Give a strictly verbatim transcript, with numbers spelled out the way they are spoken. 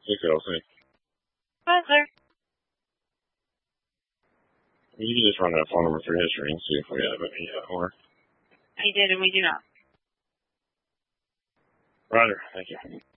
Six L C. Hi, Claire. You can just run that phone number through history and see if we have any uh, more. I did, and we do not. Roger. Thank you.